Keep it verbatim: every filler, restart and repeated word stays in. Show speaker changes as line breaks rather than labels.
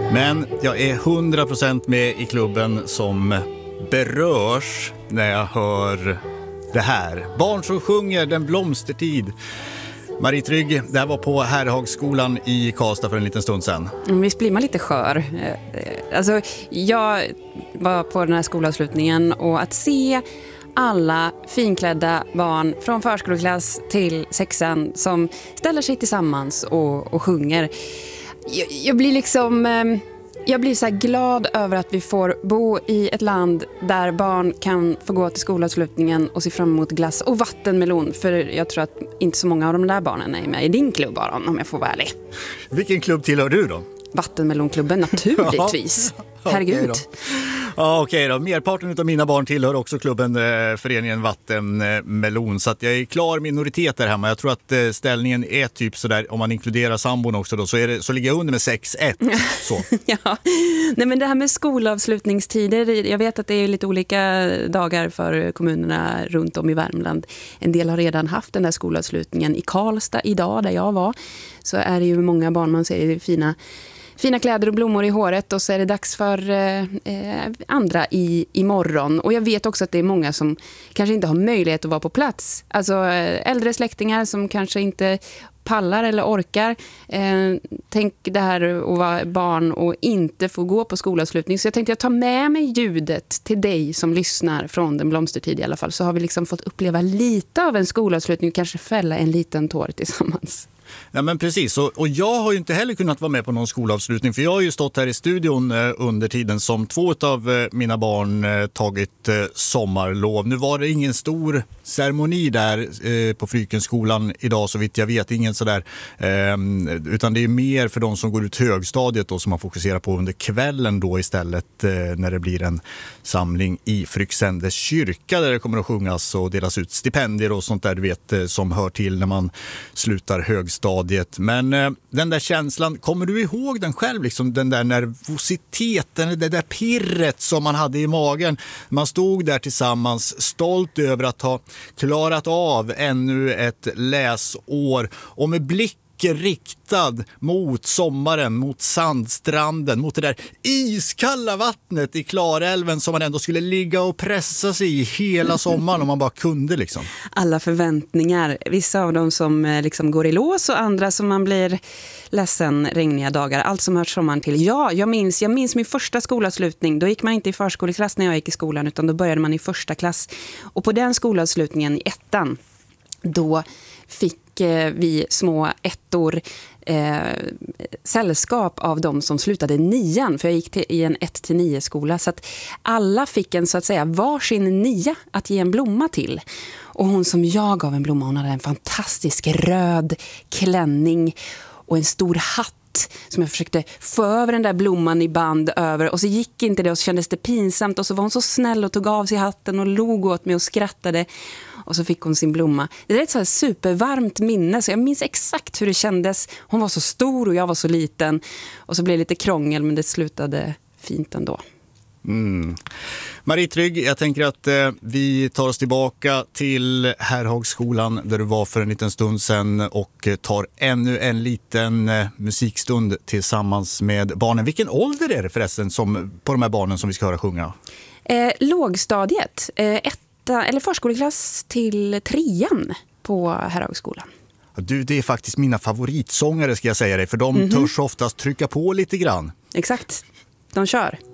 Men jag är hundra procent med i klubben som berörs när jag hör det här. Barn som sjunger Den blomstertid. Marie Trygg, det här var på Herrhagsskolan i Karlstad för en liten stund sedan.
Visst blir man lite skör. Alltså, jag var på den här skolavslutningen och att se alla finklädda barn från förskoleklass till sexan som ställer sig tillsammans och, och sjunger. Jag, jag blir liksom... Jag blir så här glad över att vi får bo i ett land där barn kan få gå till skolavslutningen och se fram emot glass och vattenmelon. För jag tror att inte så många av de där barnen är med i din klubb, Aron, om jag får vara ärlig.
Vilken klubb tillhör du då?
Vattenmelonklubben, naturligtvis. Herregud.
Okay ja, okej okay då. Merparten av mina barn tillhör också klubben eh, Föreningen Vattenmelon. Så att jag är klar minoritet där hemma. Jag tror att eh, ställningen är typ sådär, om man inkluderar sambon också då, så, är det, så ligger jag under med sex ett. Så.
Ja, nej men det här med skolavslutningstider, jag vet att det är lite olika dagar för kommunerna runt om i Värmland. En del har redan haft den där skolavslutningen. I Karlstad idag, där jag var, så är det ju många barn man ser i fina Fina kläder och blommor i håret, och så är det dags för eh, andra i, imorgon. Och jag vet också att det är många som kanske inte har möjlighet att vara på plats. Alltså äldre släktingar som kanske inte pallar eller orkar. Eh, tänk det här att vara barn och inte få gå på skolavslutning. Så jag tänkte jag tar med mig ljudet till dig som lyssnar från Den blomstertid i alla fall. Så har vi liksom fått uppleva lite av en skolavslutning och kanske fälla en liten tår tillsammans.
Ja, men precis, och, och jag har ju inte heller kunnat vara med på någon skolavslutning, för jag har ju stått här i studion eh, under tiden som två av eh, mina barn eh, tagit eh, sommarlov. Nu var det ingen stor ceremoni där eh, på Frykenskolan idag, så vitt jag vet, ingen sådär, eh, utan det är mer för de som går ut högstadiet då, som man fokuserar på under kvällen då istället, eh, när det blir en samling i Fryksändes kyrka där det kommer att sjungas och delas ut stipendier och sånt där, du vet, eh, som hör till när man slutar högstadiet. Men eh, den där känslan, kommer du ihåg den själv, liksom den där nervositeten, det där pirret som man hade i magen? Man stod där tillsammans, stolt över att ha klarat av ännu ett läsår, och med blick riktad mot sommaren, mot sandstranden, mot det där iskalla vattnet i Klarälven som man ändå skulle ligga och pressa sig i hela sommaren om man bara kunde liksom.
Alla förväntningar, vissa av dem som liksom går i lås och andra som man blir ledsen regniga dagar, allt som hör sommaren till. Ja, jag minns, jag minns min första skolavslutning. Då gick man inte i förskoleklass när jag gick i skolan, utan då började man i första klass. Och på den skolavslutningen i ettan, då fick vi små ettor eh, sällskap av de som slutade nian, för jag gick till, i en ett till nio skola, så att alla fick en så att säga varsin nia att ge en blomma till. Och hon som jag gav en blomma, hon hade en fantastisk röd klänning och en stor hatt som jag försökte få över den där blomman i band över, och så gick inte det och så kändes det pinsamt, och så var hon så snäll och tog av sig hatten och log åt mig och skrattade, och så fick hon sin blomma. Det är ett så här supervarmt minne, så jag minns exakt hur det kändes. Hon var så stor och jag var så liten, och så blev det lite krångel, men det slutade fint ändå.
Mm. Marie Trygg, jag tänker att eh, vi tar oss tillbaka till Herrhagsskolan där du var för en liten stund sedan, och eh, tar ännu en liten eh, musikstund tillsammans med barnen. Vilken ålder är det förresten som, på de här barnen som vi ska höra sjunga?
Eh, lågstadiet, eh, etta, eller förskoleklass till trean på Herrhagsskolan.
Du, det är faktiskt mina favoritsångare, ska jag säga dig, för de
Mm-hmm.
törs oftast trycka på lite grann.
Exakt, de kör.